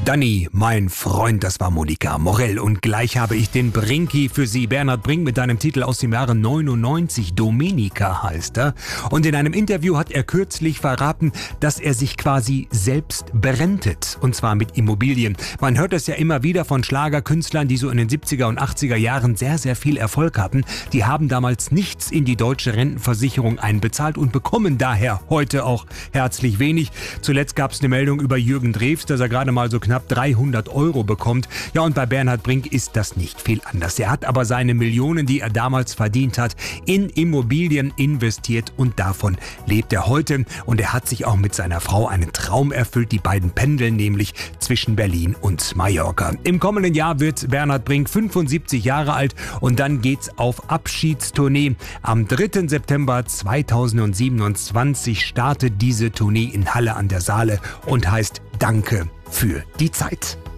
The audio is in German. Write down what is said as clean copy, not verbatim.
Danny, mein Freund, das war Monika Morell. Und gleich habe ich den Brinki für Sie. Bernhard Brink mit einem Titel aus dem Jahre 99. Domenica heißt er. Und in einem Interview hat er kürzlich verraten, dass er sich quasi selbst berentet. Und zwar mit Immobilien. Man hört es ja immer wieder von Schlagerkünstlern, die so in den 70er und 80er Jahren sehr, sehr viel Erfolg hatten. Die haben damals nichts in die deutsche Rentenversicherung einbezahlt und bekommen daher heute auch herzlich wenig. Zuletzt gab es eine Meldung über Jürgen Drews, dass er gerade mal so knapp 300 € bekommt. Ja, und bei Bernhard Brink ist das nicht viel anders. Er hat aber seine Millionen, die er damals verdient hat, in Immobilien investiert und davon lebt er heute. Und er hat sich auch mit seiner Frau einen Traum erfüllt. Die beiden pendeln nämlich zwischen Berlin und Mallorca. Im kommenden Jahr wird Bernhard Brink 75 Jahre alt und dann geht's auf Abschiedstournee. Am 3. September 2027 startet diese Tournee in Halle an der Saale und heißt Danke für die Zeit.